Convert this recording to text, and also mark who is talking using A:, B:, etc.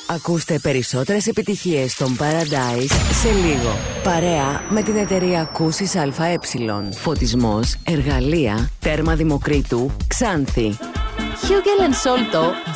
A: Ακούστε περισσότερες επιτυχίες των Paradise σε λίγο. Παρέα με την εταιρεία Κούσης ΑΕ. Φωτισμός, εργαλεία, τέρμα Δημοκρίτου, Ξάνθη.
B: Hugel & Solto